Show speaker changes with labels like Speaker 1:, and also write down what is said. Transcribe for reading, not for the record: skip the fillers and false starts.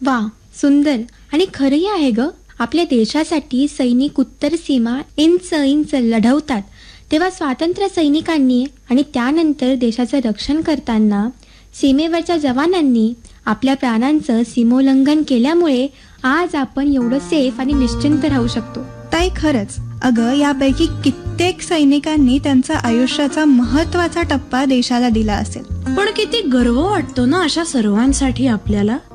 Speaker 1: वा, सुंदर. आणि खरंही आहे ग, आपल्या देशासाठी सैनिक उत्तर सीमा इंच इंच लढवतात, तेव्हा स्वातंत्र्य सैनिकांनी आणि त्यानंतर देशाचं रक्षण करताना सीमेवरच्या जवानांनी आपल्या प्राणांचं सीमोल्लंघन केल्यामुळे आज आपण एवढं सेफ आणि निश्चिंत राहू शकतो.
Speaker 2: ताई, खरंच. अगं, यापैकी कित्येक सैनिकांनी त्यांचा आयुष्याचा महत्वाचा टप्पा देशाला दिला असेल.
Speaker 3: पण किती गर्व वाटतो ना अशा सर्वांसाठी आपल्याला.